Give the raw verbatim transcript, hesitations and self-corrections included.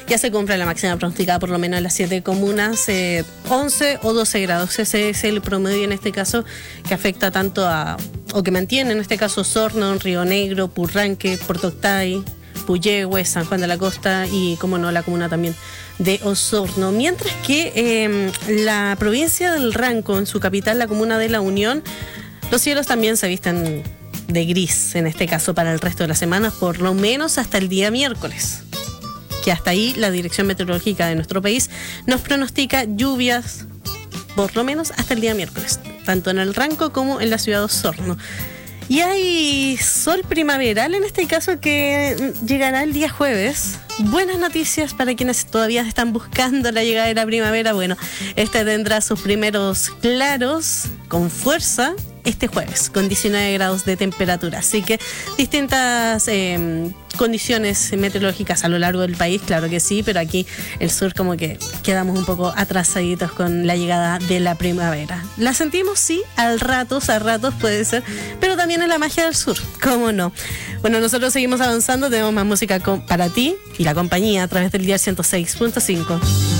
ya se cumple la máxima pronosticada por lo menos en las siete comunas, eh, once o doce grados. Ese es el promedio en este caso que afecta tanto a, o que mantiene en este caso Osorno, Río Negro, Purranque, Puerto Octay, Puyehue, San Juan de la Costa y, como no, la comuna también de Osorno. Mientras que eh, la provincia del Ranco, en su capital, la comuna de La Unión, los cielos también se visten de gris, en este caso para el resto de la semana, por lo menos hasta el día miércoles. Que hasta ahí la Dirección Meteorológica de nuestro país nos pronostica lluvias, por lo menos hasta el día miércoles, tanto en el Ranco como en la ciudad de Osorno. Y hay sol primaveral en este caso que llegará el día jueves. Buenas noticias para quienes todavía están buscando la llegada de la primavera. Bueno, este tendrá sus primeros claros con fuerza este jueves, con diecinueve grados de temperatura. Así que distintas eh, condiciones meteorológicas a lo largo del país, claro que sí, pero aquí el sur como que quedamos un poco atrasaditos con la llegada de la primavera. La sentimos, sí, al ratos, a ratos puede ser, pero también en la magia del sur, ¿cómo no? Bueno, nosotros seguimos avanzando, tenemos más música con, para ti y la compañía a través del Dial ciento seis punto cinco.